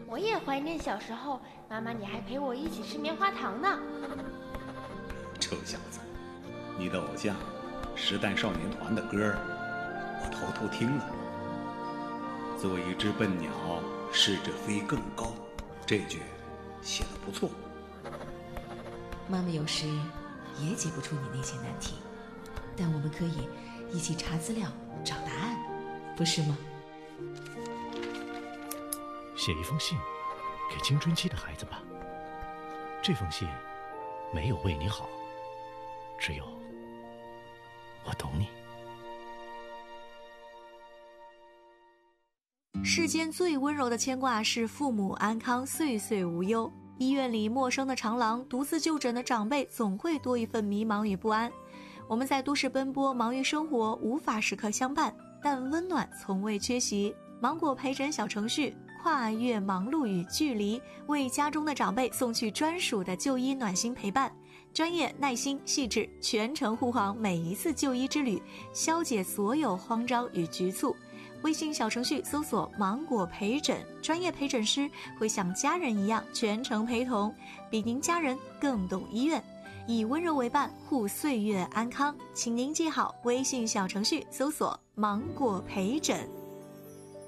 我也怀念小时候，妈妈你还陪我一起吃棉花糖呢。 臭小子，你的偶像时代少年团的歌我偷听了。做一只笨鸟，试着飞更高，这句写得不错。 妈妈有时也解不出你那些难题，但我们可以一起查资料找答案，不是吗？ 写一封信给青春期的孩子吧，这封信没有为你好，只有我懂你。 世间最温柔的牵挂是父母安康，岁岁无忧。医院里陌生的长廊，独自就诊的长辈，总会多一份迷茫与不安。我们在都市奔波，忙于生活，无法时刻相伴，但温暖从未缺席。芒果陪诊小程序跨越忙碌与距离，为家中的长辈送去专属的就医暖心陪伴，专业、耐心、细致，全程护航每一次就医之旅，消解所有慌张与局促。微信小程序搜索芒果陪诊，专业陪诊师会像家人一样全程陪同，比您家人更懂医院，以温柔为伴，护岁月安康。请您记好微信小程序搜索芒果陪诊。